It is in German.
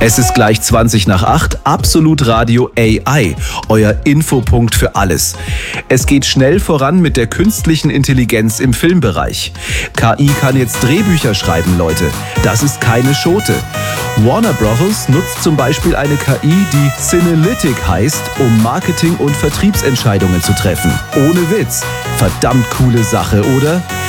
Es ist gleich 20 nach 8, Absolut Radio AI, euer Infopunkt für alles. Es geht schnell voran mit der künstlichen Intelligenz im Filmbereich. KI kann jetzt Drehbücher schreiben, Leute. Das ist keine Schote. Warner Bros. Nutzt zum Beispiel eine KI, die Cinelytic heißt, um Marketing- und Vertriebsentscheidungen zu treffen. Ohne Witz. Verdammt coole Sache, oder?